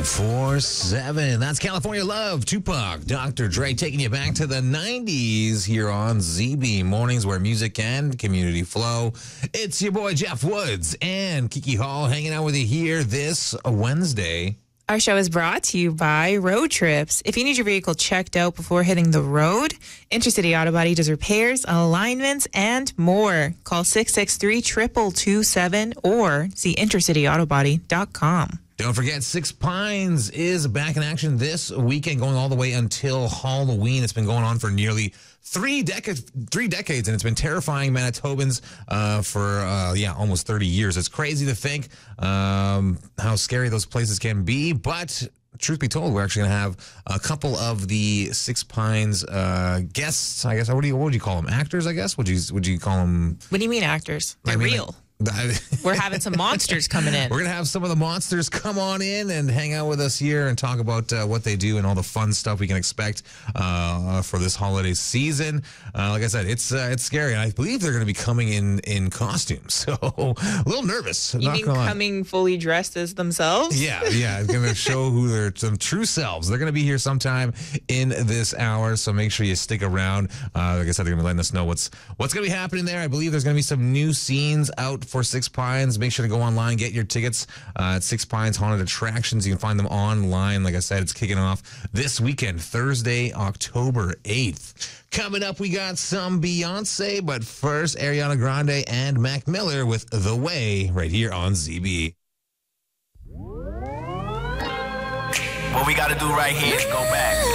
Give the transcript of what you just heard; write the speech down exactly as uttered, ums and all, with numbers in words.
twenty-four seven. That's California Love, Tupac, Doctor Dre, taking you back to the nineties here on Z B Mornings, where music and community flow. It's your boy Jeff Woods and Kiki Hall hanging out with you here this Wednesday. Our show is brought to you by Road Trips. If you need your vehicle checked out before hitting the road, Intercity Auto Body does repairs, alignments, and more. Call six six three, two two two seven or see intercity auto body dot com. Don't forget, Six Pines is back in action this weekend, going all the way until Halloween. It's been going on for nearly three decades, three decades, and it's been terrifying Manitobans uh, for, uh, yeah, almost thirty years. It's crazy to think um, how scary those places can be, but truth be told, we're actually going to have a couple of the Six Pines uh, guests, I guess. What do you, what would you call them? Actors, I guess? Would you, would you call them? What do you mean actors? They're I mean, real. Like, We're having some monsters coming in. We're going to have some of the monsters come on in and hang out with us here and talk about uh, what they do and all the fun stuff we can expect uh, for this holiday season. Uh, like I said, it's uh, it's scary. And I believe they're going to be coming in in costumes. So a little nervous. You mean coming fully dressed as themselves? Yeah, yeah. It's going to show who their some true selves. They're going to be here sometime in this hour. So make sure you stick around. Uh, like I said, they're going to be letting us know what's, what's going to be happening there. I believe there's going to be some new scenes out for Six Pines. Make sure to go online, get your tickets uh, at Six Pines Haunted Attractions. You can find them online. Like I said, it's kicking off this weekend, Thursday, October eighth. Coming up, we got some Beyonce, but first, Ariana Grande and Mac Miller with The Way right here on Z B. What we got to do right here is go back.